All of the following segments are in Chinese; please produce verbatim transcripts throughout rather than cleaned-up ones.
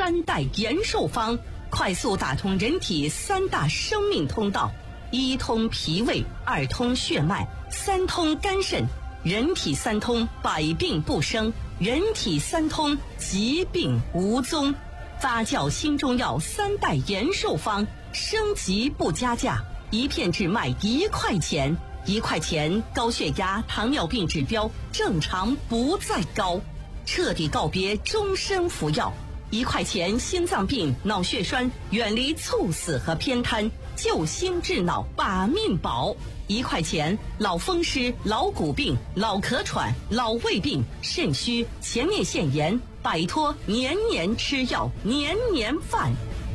三代延寿方，快速打通人体三大生命通道：一通脾胃，二通血脉，三通肝肾。人体三通，百病不生；人体三通，疾病无踪。发酵新中药三代延寿方，升级不加价，一片只卖一块钱。一块钱，高血压、糖尿病指标正常不再高，彻底告别终身服药。一块钱，心脏病、脑血栓远离猝死和偏瘫，救心治脑把命保。一块钱，老风湿、老骨病、老咳喘、老胃病、肾虚、前列腺炎，摆脱年年吃药、年年犯。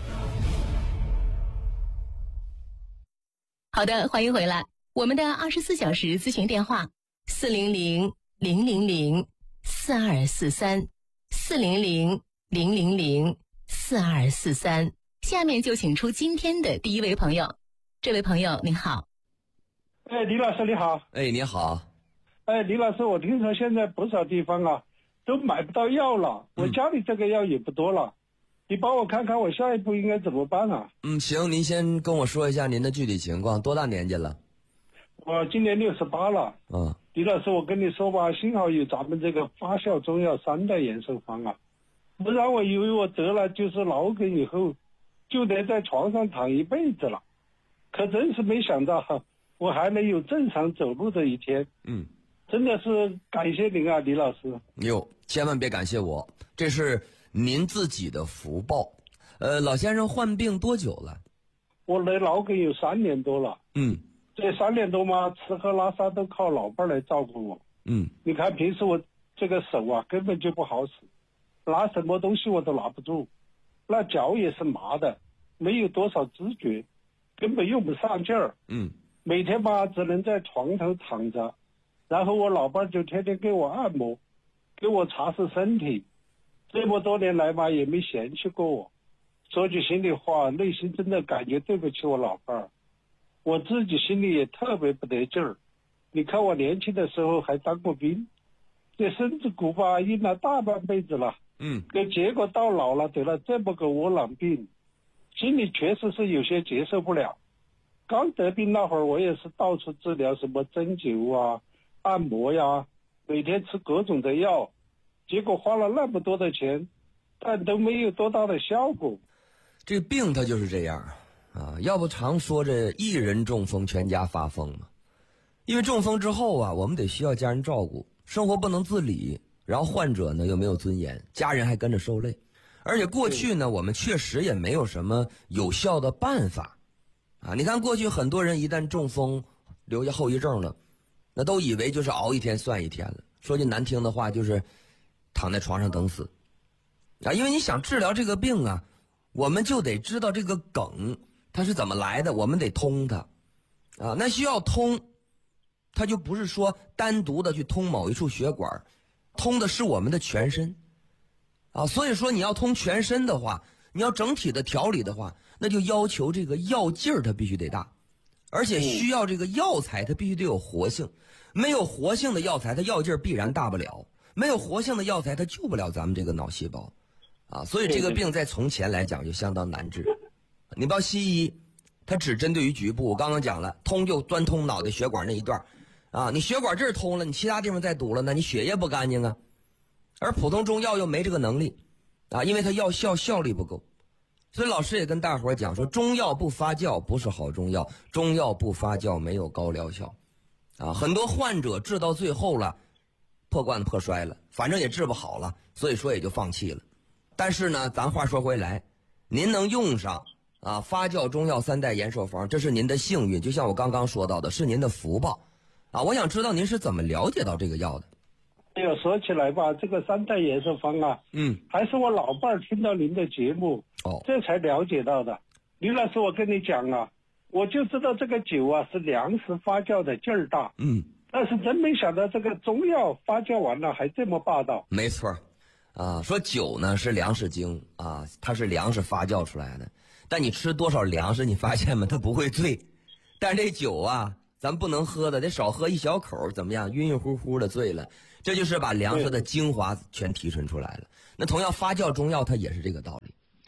好的，欢迎回来。我们的二十四小时咨询电话：四零零零零零四二四三，四零零零零零四二四三。下面就请出今天的第一位朋友。这位朋友您好。 哎，李老师你好。 哎，你好。 哎，李老师，我听说现在不少地方啊都买不到药了，我家里这个药也不多了，嗯、你帮我看看我下一步应该怎么办啊？ 嗯，行，您先跟我说一下您的具体情况，多大年纪了？ 我今年六十八了。 嗯， 李老师，我跟你说吧，幸好有咱们这个发酵中药三代延寿方啊，不然我以为我得了就是脑梗以后就得在床上躺一辈子了，可真是没想到哈，我还能有正常走路的一天。 嗯， 真的是感谢您啊，李老师。 哟，千万别感谢我，这是您自己的福报。呃，老先生患病多久了？ 我的脑梗有三年多了。 嗯。 这三年多嘛，吃喝拉撒都靠老伴来照顾我。 嗯， 你看平时我这个手啊根本就不好使，拿什么东西我都拿不住，那脚也是麻的，没有多少知觉，根本用不上劲儿。 嗯， 每天吧只能在床头躺着，然后我老伴就天天给我按摩，给我擦拭身体，这么多年来嘛也没嫌弃过我。说句心里话，内心真的感觉对不起我老伴儿。我自己心里也特别不得劲儿，你看我年轻的时候还当过兵，这身子骨吧硬了大半辈子了， 嗯， 可结果到老了得了这么个窝囊病，心里确实是有些接受不了。刚得病那会儿我也是到处治疗，什么针灸啊、按摩呀，每天吃各种的药，结果花了那么多的钱，但都没有多大的效果。 这病它就是这样啊，要不常说这一人中风全家发疯嘛。因为中风之后啊，我们得需要家人照顾，生活不能自理，然后患者呢又没有尊严，家人还跟着受累。而且过去呢，我们确实也没有什么有效的办法啊。你看过去很多人一旦中风留下后遗症了，那都以为就是熬一天算一天了，说句难听的话就是躺在床上等死啊。因为你想治疗这个病啊，我们就得知道这个梗它是怎么来的，我们得通它啊。那需要通，它就不是说单独的去通某一处血管，通的是我们的全身啊。所以说你要通全身的话，你要整体的调理的话，那就要求这个药劲儿它必须得大，而且需要这个药材它必须得有活性。没有活性的药材，它药劲儿必然大不了，没有活性的药材它救不了咱们这个脑细胞啊。所以这个病在从前来讲就相当难治。你不知道西医它只针对于局部，我刚刚讲了，通就专通脑袋血管那一段啊，你血管这儿通了，你其他地方再堵了，那你血液不干净啊。而普通中药又没这个能力啊，因为它药效效率不够。所以老师也跟大伙儿讲说，中药不发酵不是好中药，中药不发酵没有高疗效啊。很多患者治到最后了，破罐子破摔了，反正也治不好了，所以说也就放弃了。但是呢，咱话说回来，您能用上啊发酵中药三代延寿方，这是您的幸运，就像我刚刚说到的，是您的福报啊。我想知道您是怎么了解到这个药的？ 哎呦，说起来吧，这个三代延寿方啊， 嗯， 还是我老伴儿听到您的节目， 哦， 这才了解到的。李老师，我跟你讲啊，我就知道这个酒啊是粮食发酵的劲儿大， 嗯， 但是真没想到这个中药发酵完了还这么霸道。 没错啊，说酒呢是粮食精啊，它是粮食发酵出来的，但你吃多少粮食，你发现吗？它不会醉。但是这酒啊，咱不能喝的，得少喝一小口，怎么样？晕晕乎乎的醉了，这就是把粮食的精华全提纯出来了。那同样发酵中药它也是这个道理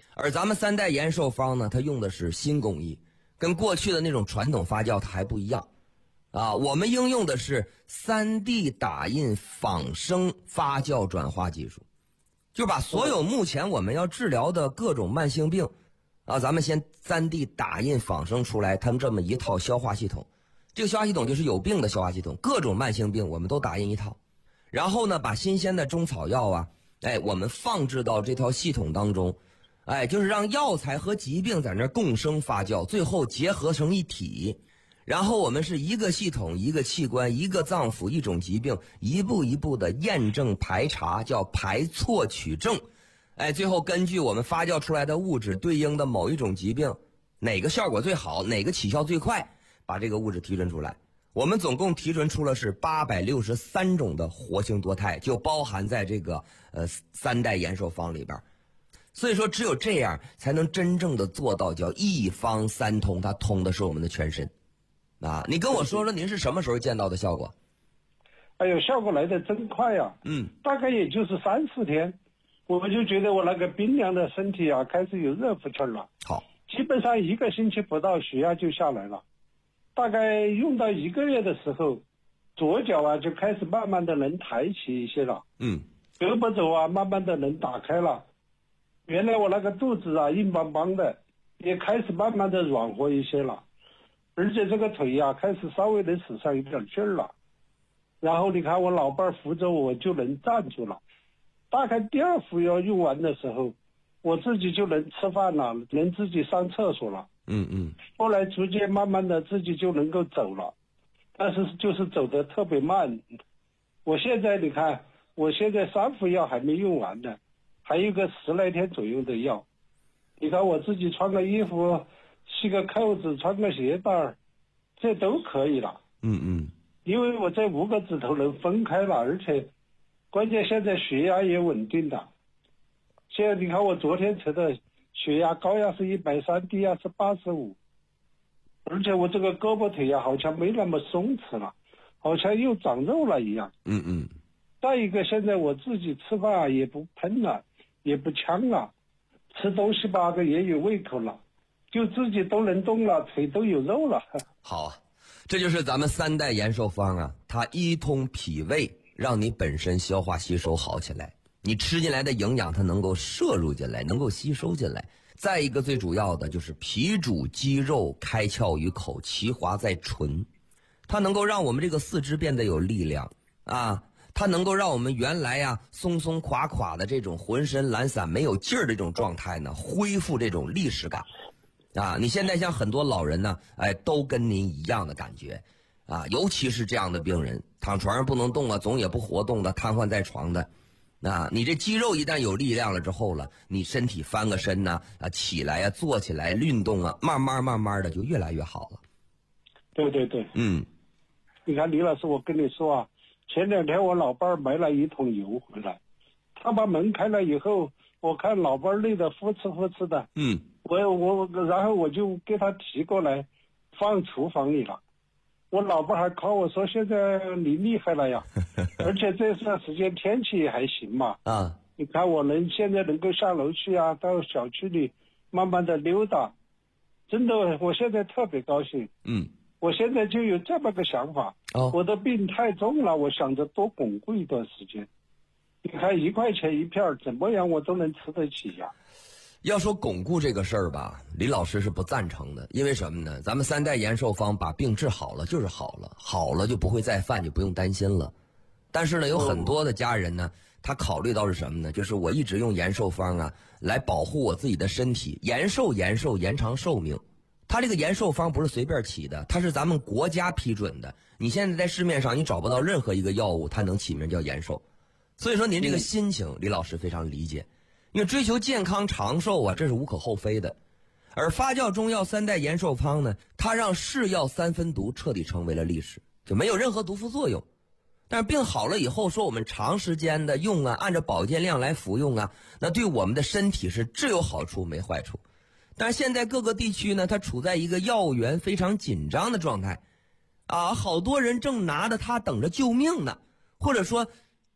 而咱们三代延寿方呢，它用的是新工艺，跟过去的那种传统发酵它还不一样啊。我们应用的是 三 D 打印仿生发酵转化技术，就把所有目前我们要治疗的各种慢性病啊，咱们先 三 D 打印仿生出来，他们这么一套消化系统。这个消化系统就是有病的消化系统，各种慢性病我们都打印一套，然后呢，把新鲜的中草药啊，哎，我们放置到这套系统当中，哎，就是让药材和疾病在那共生发酵，最后结合成一体。然后我们是一个系统、一个器官、一个脏腑、一种疾病，一步一步的验证排查，叫排错取正。哎，最后根据我们发酵出来的物质对应的某一种疾病，哪个效果最好，哪个起效最快，把这个物质提纯出来。我们总共提纯出了是八百六十三种的活性多肽，就包含在这个呃三代延寿方里边。所以说只有这样才能真正的做到叫一方三通，它通的是我们的全身啊。你跟我说说您是什么时候见到的效果？ 哎呦，效果来得真快啊， 嗯， 大概也就是三四天，我就觉得我那个冰凉的身体啊开始有热乎气儿了。 好， 基本上一个星期不到血压就下来了，大概用到一个月的时候，左脚啊就开始慢慢的能抬起一些了， 嗯， 胳膊肘啊慢慢的能打开了，原来我那个肚子啊硬邦邦的也开始慢慢的软和一些了，而且这个腿啊开始稍微能使上一点劲儿了，然后你看我老伴儿扶着我就能站住了，大概第二服药用完的时候，我自己就能吃饭了，能自己上厕所了。 嗯嗯， 后来逐渐慢慢的自己就能够走了，但是就是走得特别慢。我现在你看，我现在三副药还没用完呢，还有个十来天左右的药。你看我自己穿个衣服，系个扣子，穿个鞋带，这都可以了。 嗯嗯， 因为我这五个指头能分开了，而且关键现在血压也稳定的。现在你看我昨天测的血压，高压是一百三，低压是八十五，而且我这个胳膊腿啊好像没那么松弛了，好像又长肉了一样。 嗯嗯。 再一个，现在我自己吃饭啊也不喷了，也不呛了，吃东西吧个也有胃口了，就自己都能动了，腿都有肉了。 好啊，这就是咱们三代延寿方啊，它一通脾胃，让你本身消化吸收好起来。你吃进来的营养它能够摄入进来，能够吸收进来。再一个最主要的就是脾主肌肉，开窍于口，其华在唇，它能够让我们这个四肢变得有力量啊，它能够让我们原来呀、啊、松松垮垮的这种浑身懒散没有劲儿的这种状态呢，恢复这种力实感啊。你现在像很多老人呢，哎，都跟您一样的感觉啊，尤其是这样的病人，躺床上不能动了，总也不活动的，瘫痪在床的。啊，你这肌肉一旦有力量了之后了，你身体翻个身呐、啊，啊，起来呀、啊，坐起来，运动啊，慢慢慢慢的就越来越好了。 对对对， 嗯， 你看李老师，我跟你说啊，前两天我老伴儿买了一桶油回来，他把门开了以后，我看老伴儿累得呼哧呼哧的， 嗯， 我我然后我就给他提过来，放厨房里了。我老伴还夸我说现在你厉害了呀，而且这段时间天气也还行嘛。 啊， 你看我能现在能够下楼去啊，到小区里慢慢的溜达，真的我现在特别高兴。 嗯， 我现在就有这么个想法， 哦， 我的病太重了，我想着多巩固一段时间。你看一块钱一片，怎么样我都能吃得起呀。 要说巩固这个事儿吧，李老师是不赞成的，因为什么呢？咱们三代延寿方把病治好了就是好了，好了就不会再犯，就不用担心了。但是呢，有很多的家人呢，他考虑到是什么呢？就是我一直用延寿方啊，来保护我自己的身体，延寿延寿延长寿命。他这个延寿方不是随便起的，它是咱们国家批准的。你现在在市面上你找不到任何一个药物，它能起名叫延寿。所以说您这个心情，李老师非常理解。因为追求健康长寿啊，这是无可厚非的。而发酵中药三代延寿方呢，它让是药三分毒彻底成为了历史，就没有任何毒副作用。但是病好了以后，说我们长时间的用啊，按照保健量来服用啊，那对我们的身体是只有好处没坏处。但是现在各个地区呢，它处在一个药源非常紧张的状态啊，好多人正拿着它等着救命呢，或者说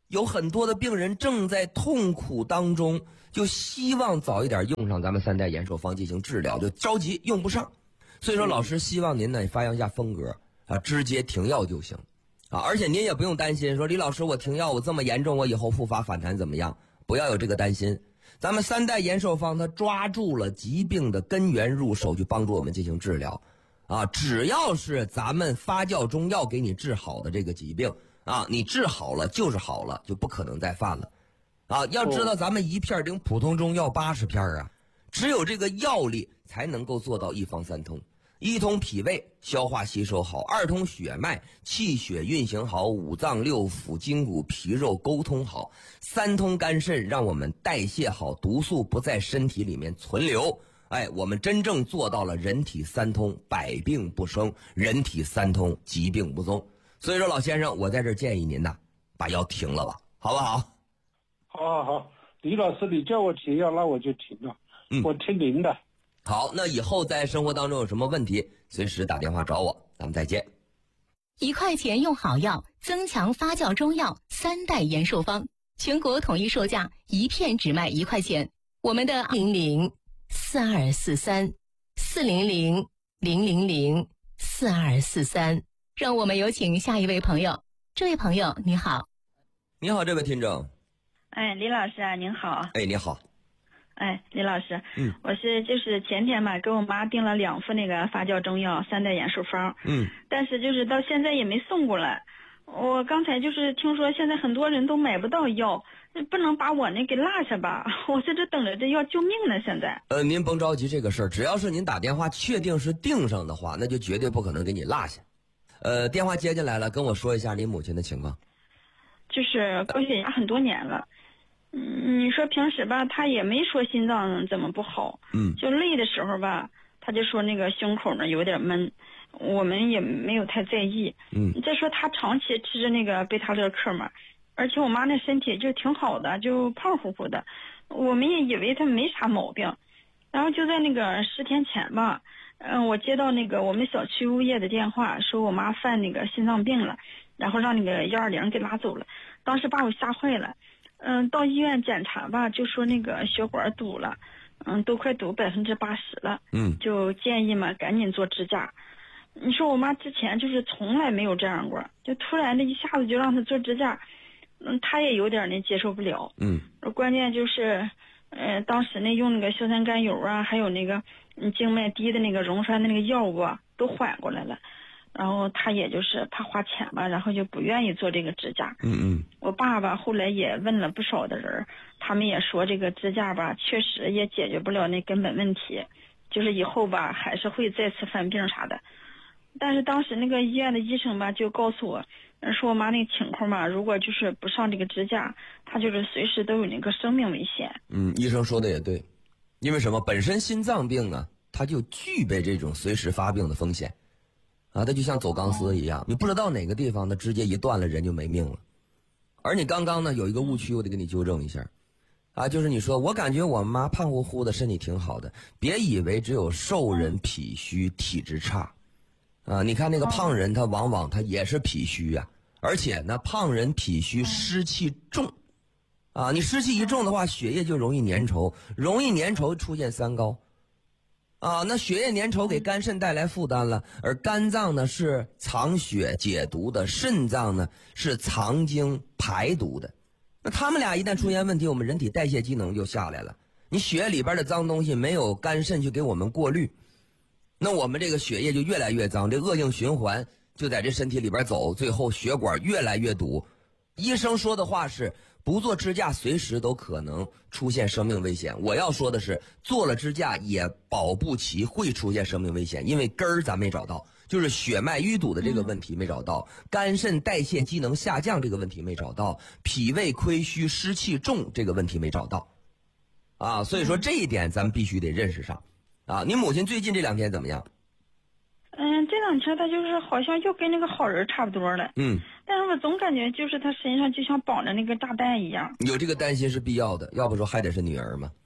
有很多的病人正在痛苦当中，就希望早一点用上咱们三代延寿方进行治疗，就着急用不上。所以说老师希望您呢发扬一下风格啊，直接停药就行啊，而且您也不用担心说李老师我停药我这么严重，我以后复发反弹怎么样，不要有这个担心。咱们三代延寿方它抓住了疾病的根源入手，去帮助我们进行治疗啊，只要是咱们发酵中药给你治好的这个疾病啊，你治好了就是好了，就不可能再犯了啊。要知道咱们一片顶普通中药八十片啊，只有这个药力才能够做到一方三通。一通脾胃消化吸收好，二通血脉气血运行好，五脏六腑筋骨皮肉沟通好，三通肝肾让我们代谢好，毒素不在身体里面存留。哎，我们真正做到了人体三通，百病不生，人体三通，疾病不踪。所以说老先生，我在这建议您呐，把药停了吧，好不好？ 好好好，李老师你叫我停药，那我就停了。嗯，我听您的。 好，那以后在生活当中有什么问题，随时打电话找我，咱们再见。 一块钱用好药，增强发酵中药三代延寿方，全国统一售价，一片只卖一块钱。我们的零零四二四三四零零零零零四二四三，让我们有请下一位朋友。这位朋友你好。 你好，这位听众。 哎，李老师啊，您好。 哎，你好。 哎，李老师， 嗯， 我是就是前天嘛，给我妈订了两副那个发酵中药三代延寿方， 嗯， 但是就是到现在也没送过来。我刚才就是听说现在很多人都买不到药，不能把我那给落下吧？我在这等着这药救命呢，现在。 呃，您甭着急这个事儿，只要是您打电话确定是订上的话，那就绝对不可能给你落下。呃，电话接进来了，跟我说一下您母亲的情况。 就是高血压很多年了。嗯，你说平时吧，他也没说心脏怎么不好， 嗯， 就累的时候吧，他就说那个胸口呢有点闷，我们也没有太在意， 嗯， 再说他长期吃着那个贝塔乐克嘛，而且我妈那身体就挺好的，就胖乎乎的，我们也以为他没啥毛病，然后就在那个十天前吧，嗯，我接到那个我们小区物业的电话，说我妈犯那个心脏病了，然后让那个幺二零给拉走了，当时把我吓坏了。嗯，到医院检查吧，就说那个血管堵了，嗯，都快堵百分之八十了， 嗯， 就建议嘛赶紧做支架。你说我妈之前就是从来没有这样过，就突然的一下子就让她做支架，嗯，她也有点那接受不了， 嗯， 关键就是，呃，当时那用那个硝酸甘油啊，还有那个嗯静脉滴的那个溶栓的那个药物啊，都缓过来了。然后他也就是怕花钱吧，然后就不愿意做这个支架。 嗯嗯。 我爸爸后来也问了不少的人，他们也说这个支架吧，确实也解决不了那根本问题，就是以后吧还是会再次犯病啥的。但是当时那个医院的医生吧就告诉我，说我妈那个情况吧，如果就是不上这个支架，她就是随时都有那个生命危险。 嗯，医生说的也对，因为什么？本身心脏病啊，它就具备这种随时发病的风险。啊，它就像走钢丝一样，你不知道哪个地方，它直接一断了，人就没命了。而你刚刚呢有一个误区，我得给你纠正一下，啊，就是你说我感觉我妈胖乎乎的，身体挺好的，别以为只有瘦人脾虚体质差，啊，你看那个胖人，他往往他也是脾虚啊，而且呢，胖人脾虚湿气重，啊，你湿气一重的话，血液就容易粘稠，容易粘稠出现三高。啊，那血液粘稠给肝肾带来负担了，而肝脏呢是藏血解毒的，肾脏呢是藏精排毒的。那他们俩一旦出现问题，我们人体代谢机能就下来了。你血里边的脏东西没有肝肾去给我们过滤，那我们这个血液就越来越脏，这恶性循环就在这身体里边走，最后血管越来越堵。医生说的话是不做支架随时都可能出现生命危险，我要说的是做了支架也保不齐会出现生命危险，因为根儿咱没找到，就是血脉淤堵的这个问题没找到，肝肾代谢机能下降这个问题没找到，脾胃亏虚湿气重这个问题没找到啊，所以说这一点咱们必须得认识上啊。你母亲最近这两天怎么样？ 嗯，这两天他就是好像又跟那个好人差不多了。 嗯， 但是我总感觉就是他身上就像绑着那个炸弹一样。 有这个担心是必要的，要不说还得是女儿嘛。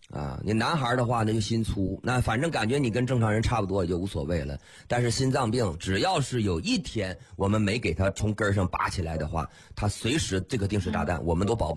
啊，你男孩的话那就心粗，那反正感觉你跟正常人差不多也就无所谓了。但是心脏病只要是有一天我们没给他从根儿上拔起来的话，他随时这个定时炸弹我们都保不